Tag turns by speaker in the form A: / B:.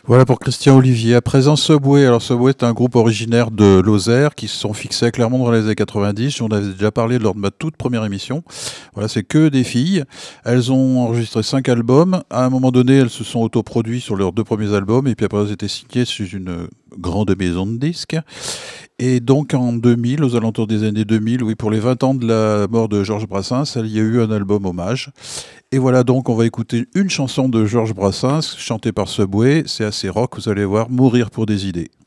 A: Voilà pour Christian Olivier. À présent, Subway. Alors, Subway est un groupe originaire de Lozère qui se sont fixés clairement dans les années 90. J'en avais déjà parlé lors de ma toute première émission. Voilà, c'est que des filles. Elles ont enregistré 5 albums. À un moment donné, elles se sont autoproduites sur leurs 2 premiers albums. Et puis après, elles étaient signées sous une grande maison de disques. Et donc, en 2000, aux alentours des années 2000, oui, pour les 20 ans de la mort de Georges Brassens, il y a eu un album hommage. Et voilà, donc on va écouter une chanson de Georges Brassens chantée par Subway. C'est assez rock, vous allez voir, Mourir pour des idées.